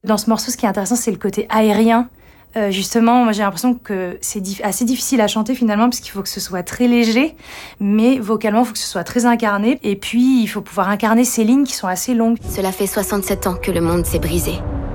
Dans ce morceau, ce qui est intéressant, c'est le côté aérien. Justement, moi j'ai l'impression que c'est assez difficile à chanter finalement parce qu'il faut que ce soit très léger, mais vocalement il faut que ce soit très incarné. Et puis il faut pouvoir incarner ces lignes qui sont assez longues. Cela fait 67 ans que le monde s'est brisé.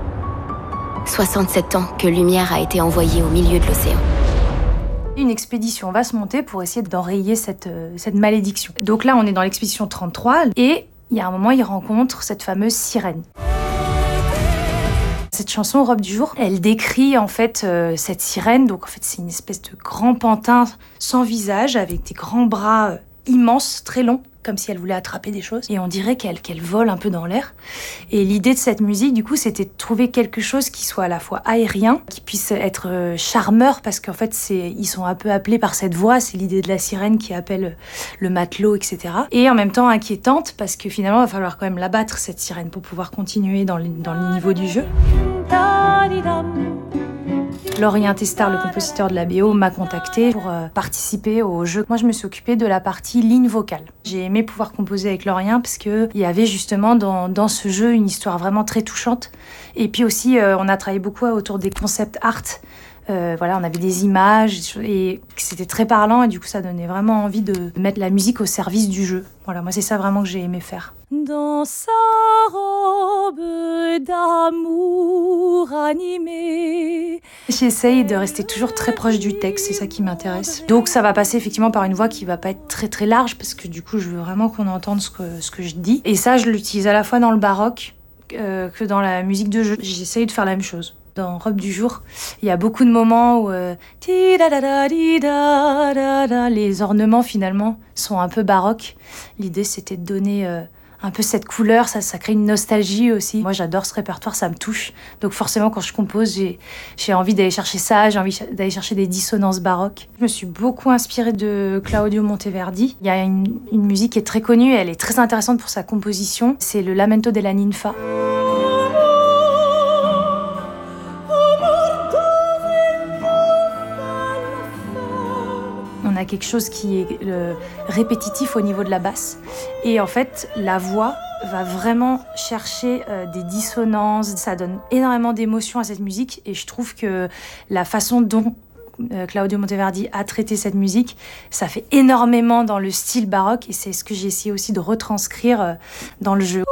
67 ans que lumière a été envoyée au milieu de l'océan. Une expédition va se monter pour essayer d'enrayer cette malédiction. Donc là on est dans l'expédition 33 et il y a un moment il rencontre cette fameuse sirène. Cette chanson, Robe du jour, elle décrit en fait cette sirène. Donc en fait, c'est une espèce de grand pantin sans visage avec des grands bras immenses, très longs, comme si elle voulait attraper des choses. Et on dirait qu'elle vole un peu dans l'air. Et l'idée de cette musique, du coup, c'était de trouver quelque chose qui soit à la fois aérien, qui puisse être charmeur, parce qu'en fait, ils sont un peu appelés par cette voix. C'est l'idée de la sirène qui appelle le matelot, etc. Et en même temps inquiétante, parce que finalement, il va falloir quand même l'abattre, cette sirène, pour pouvoir continuer dans le niveau du jeu. Laurien Testard, le compositeur de la BO, m'a contacté pour participer au jeu. Moi, je me suis occupée de la partie ligne vocale. J'ai aimé pouvoir composer avec Laurien parce qu'il y avait justement dans ce jeu une histoire vraiment très touchante. Et puis aussi, on a travaillé beaucoup autour des concept art. Voilà, on avait des images et c'était très parlant et du coup, ça donnait vraiment envie de mettre la musique au service du jeu. Voilà, moi, c'est ça vraiment que j'ai aimé faire. Dans sa robe d'amour animée. J'essaye de rester toujours très proche du texte, c'est ça qui m'intéresse. Donc ça va passer effectivement par une voix qui va pas être très très large parce que du coup je veux vraiment qu'on entende ce que je dis. Et ça je l'utilise à la fois dans le baroque que dans la musique de jeu. J'essaye de faire la même chose. Dans Robe du jour, il y a beaucoup de moments où les ornements finalement sont un peu baroques. L'idée c'était de donner un peu cette couleur, ça crée une nostalgie aussi. Moi j'adore ce répertoire, ça me touche. Donc forcément quand je compose, j'ai envie d'aller chercher ça, j'ai envie d'aller chercher des dissonances baroques. Je me suis beaucoup inspirée de Claudio Monteverdi. Il y a une musique qui est très connue, elle est très intéressante pour sa composition. C'est le Lamento della Ninfa. On a quelque chose qui est répétitif au niveau de la basse. Et en fait, la voix va vraiment chercher des dissonances. Ça donne énormément d'émotions à cette musique. Et je trouve que la façon dont Claudio Monteverdi a traité cette musique, ça fait énormément dans le style baroque. Et c'est ce que j'ai essayé aussi de retranscrire dans le jeu.